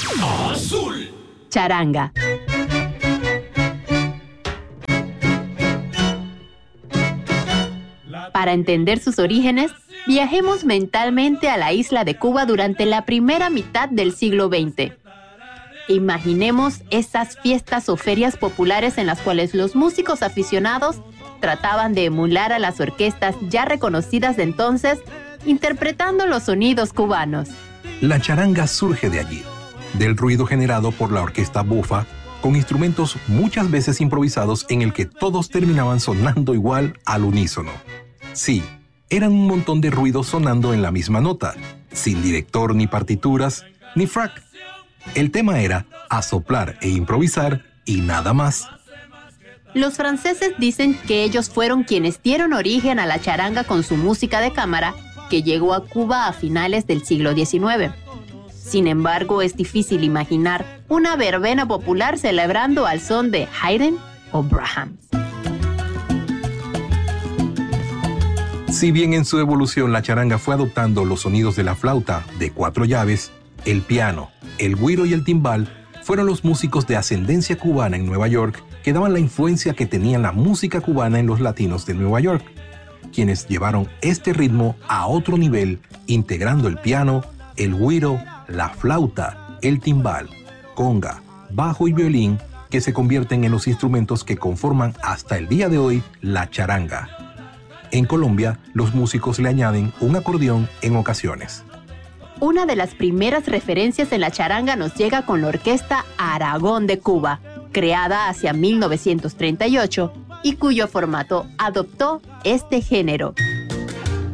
Azul. Charanga. Para entender sus orígenes, viajemos mentalmente a la isla de Cuba durante la primera mitad del siglo XX. Imaginemos esas fiestas o ferias populares en las cuales los músicos aficionados trataban de emular a las orquestas ya reconocidas de entonces, interpretando los sonidos cubanos. La charanga surge de allí, del ruido generado por la orquesta bufa, con instrumentos muchas veces improvisados en el que todos terminaban sonando igual al unísono. Sí, eran un montón de ruidos sonando en la misma nota, sin director ni partituras, ni frac. El tema era asoplar e improvisar y nada más. Los franceses dicen que ellos fueron quienes dieron origen a la charanga con su música de cámara, que llegó a Cuba a finales del siglo XIX. Sin embargo, es difícil imaginar una verbena popular celebrando al son de Haydn o Brahms. Si bien en su evolución la charanga fue adoptando los sonidos de la flauta de 4 llaves, el piano, el güiro y el timbal fueron los músicos de ascendencia cubana en Nueva York que daban la influencia que tenía la música cubana en los latinos de Nueva York, quienes llevaron este ritmo a otro nivel, integrando el piano, el güiro, la flauta, el timbal, conga, bajo y violín, que se convierten en los instrumentos que conforman hasta el día de hoy la charanga. En Colombia, los músicos le añaden un acordeón en ocasiones. Una de las primeras referencias en la charanga nos llega con la Orquesta Aragón de Cuba, creada hacia 1938 y cuyo formato adoptó este género.